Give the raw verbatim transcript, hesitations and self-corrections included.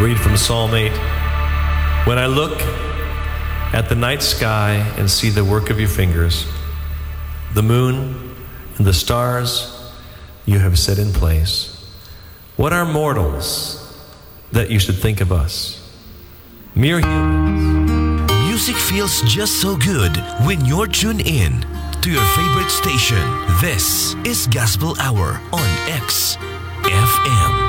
read from Psalm eight. When I look at the night sky and see the work of your fingers, the moon and the stars you have set in place, what are mortals that you should think of us? Mere humans. Music feels just so good when you're tuned in to your favorite station. This is Gospel Hour on X F M.